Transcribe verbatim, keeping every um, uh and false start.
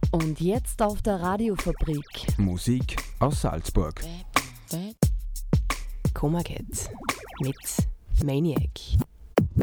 Und jetzt auf der Radiofabrik. Musik aus Salzburg. Komaget mit Maniac.